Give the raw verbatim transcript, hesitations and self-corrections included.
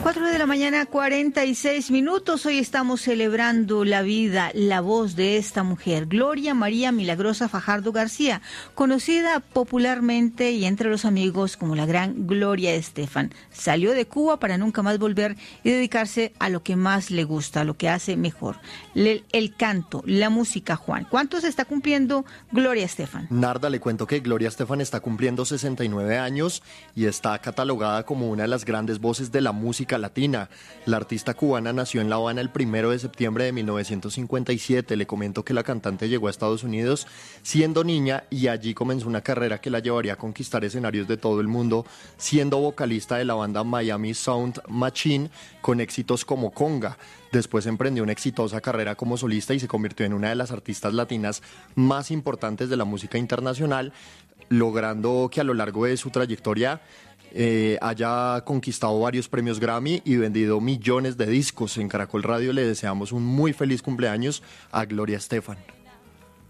Cuatro de la mañana, cuarenta y seis minutos. Hoy estamos celebrando la vida, la voz de esta mujer, Gloria María Milagrosa Fajardo García, conocida popularmente y entre los amigos como la gran Gloria Estefan. Salió de Cuba para nunca más volver y dedicarse a lo que más le gusta, a lo que hace mejor, el, el canto, la música. Juan, ¿cuántos está cumpliendo Gloria Estefan? Narda, le cuento que Gloria Estefan está cumpliendo sesenta y nueve años y está catalogada como una de las grandes voces de la música latina. La artista cubana nació en La Habana el primero de septiembre de mil novecientos cincuenta y siete. Le comento que la cantante llegó a Estados Unidos siendo niña y allí comenzó una carrera que la llevaría a conquistar escenarios de todo el mundo, siendo vocalista de la banda Miami Sound Machine con éxitos como Conga. Después emprendió una exitosa carrera como solista y se convirtió en una de las artistas latinas más importantes de la música internacional, logrando que a lo largo de su trayectoria Eh, haya conquistado varios premios Grammy y vendido millones de discos. En Caracol Radio le deseamos un muy feliz cumpleaños a Gloria Estefan.